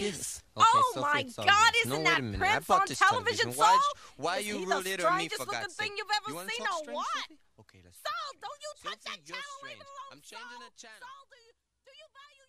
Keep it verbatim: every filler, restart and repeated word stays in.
kiss. Okay, Oh Sophie, my it's all God! yours. No, Isn't wait a that minute. I Prince bought on this television? Why, Saul? why Is you he ruled the it on me, strangest for looking God's thing sake? you've ever You wanna seen, talk or strange, what? Sophie? Okay, let's Saul, don't you touch Sophie, that you're channel. Leave strange. it alone, I'm changing Saul. the channel. Saul, do you do you value